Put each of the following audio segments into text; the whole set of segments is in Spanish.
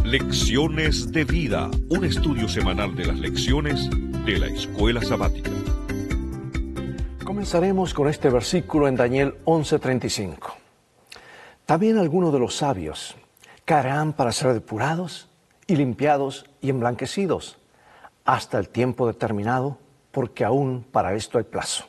Lecciones de Vida, un estudio semanal de las lecciones de la Escuela Sabática. Comenzaremos con este versículo en Daniel 11:35. También algunos de los sabios caerán para ser depurados y limpiados y emblanquecidos hasta el tiempo determinado, porque aún para esto hay plazo.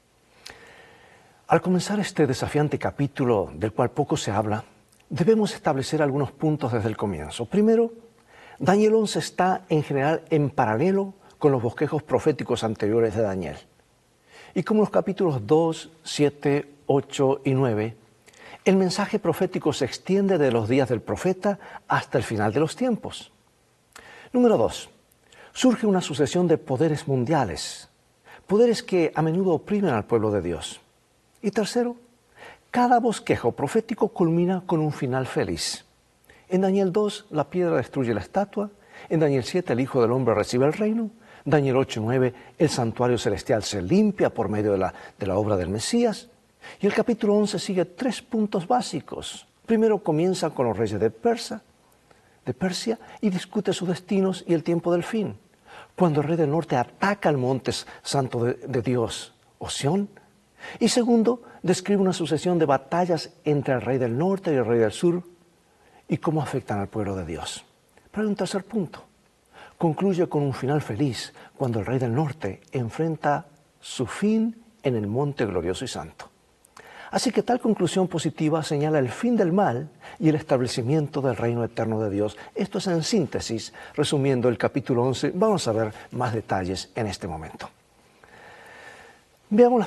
Al comenzar este desafiante capítulo, del cual poco se habla, debemos establecer algunos puntos desde el comienzo. Primero, Daniel 11 está en general en paralelo con los bosquejos proféticos anteriores de Daniel. Y como los capítulos 2, 7, 8 y 9, el mensaje profético se extiende de los días del profeta hasta el final de los tiempos. Número 2. Surge una sucesión de poderes mundiales, poderes que a menudo oprimen al pueblo de Dios. Y tercero, cada bosquejo profético culmina con un final feliz. En Daniel 2, la piedra destruye la estatua. En Daniel 7, el Hijo del Hombre recibe el reino. Daniel 8 y 9, el santuario celestial se limpia por medio de la obra del Mesías. Y el capítulo 11 sigue 3 puntos básicos. Primero comienza con los reyes de Persia y discute sus destinos y el tiempo del fin. Cuando el rey del norte ataca el monte santo de Dios, o Sión. Y segundo, describe una sucesión de batallas entre el rey del norte y el rey del sur y cómo afectan al pueblo de Dios. Pero hay un tercer punto. Concluye con un final feliz cuando el rey del norte enfrenta su fin en el monte glorioso y santo. Así que tal conclusión positiva señala el fin del mal y el establecimiento del reino eterno de Dios. Esto es en síntesis, resumiendo el capítulo 11. Vamos a ver más detalles en este momento. Veamos